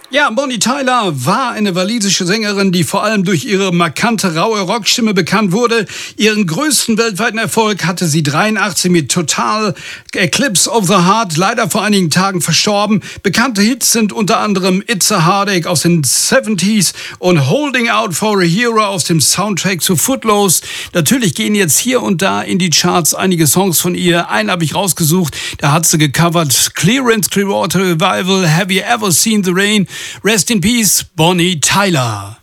Ja, Bonnie Tyler war eine walisische Sängerin, die vor allem durch ihre markante, raue Rockstimme bekannt wurde. Ihren größten weltweiten Erfolg hatte sie 83 mit Total Eclipse of the Heart, leider vor einigen Tagen verstorben. Bekannte Hits sind unter anderem It's a Heartache aus den 70s und Holding Out for a Hero aus dem Soundtrack zu Footloose. Natürlich gehen jetzt hier und da in die Charts einige Songs von ihr. Einen habe ich rausgesucht, da hat sie gecovert Clearance Clearwater Revival, Have You Ever Seen the Rain? Rest in Peace, Bonnie Tyler.